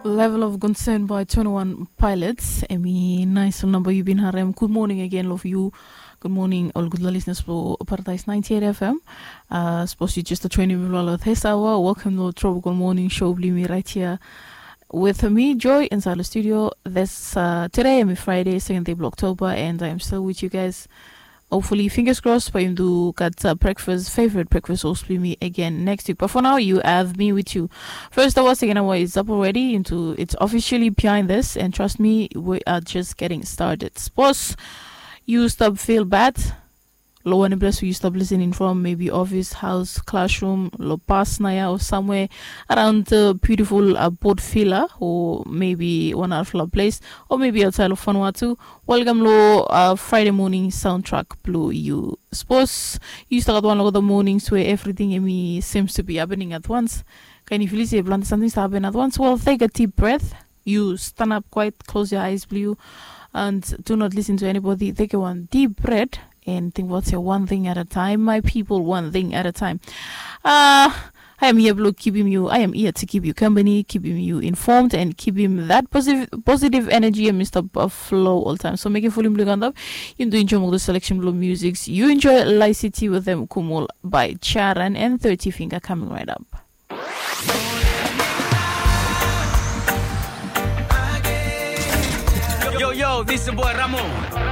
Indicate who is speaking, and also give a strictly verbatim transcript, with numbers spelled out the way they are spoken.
Speaker 1: Level of concern by twenty-one pilots. I mean, nice number you've been harem. Good morning again, love you. Good morning, all good listeners for Paradise ninety-eight F M. Uh, suppose you just a training with this hour. Welcome to Tropical Morning Show. Believe me, right here with me, Joy, inside the studio. This uh, today, I'm Friday, second day of October, and I'm still with you guys. Hopefully, fingers crossed, but you do got uh, breakfast, favorite breakfast will be me again next week. But for now, you have me with you. First of all, second hour is up already. Into it's officially behind this, and trust me, we are just getting started. Suppose you stop feel bad. Low and bless you stop listening from maybe office, house, classroom, lo pass naya or somewhere around the beautiful uh, boat villa or maybe one out of place or maybe outside of Vanuatu. Welcome lo uh, Friday morning soundtrack blue you. Suppose you start one of the mornings where everything in me seems to be happening at once. Can you feel say blunt something's happening at once? Well, take a deep breath. You stand up quite, close your eyes, blue, and do not listen to anybody. Take a one deep breath. And think what's your one thing at a time, my people, one thing at a time. Uh, I am here, Blue, keeping you, I am here to keep you company, keeping you informed, and keeping that positive positive energy and Mister Flow all the time. So make it fully blue up. You do enjoy all the selection blue musics. You enjoy Light City with them Kumul by Charan and thirty Finger coming right up.
Speaker 2: Yo, yo, this is boy Ramon.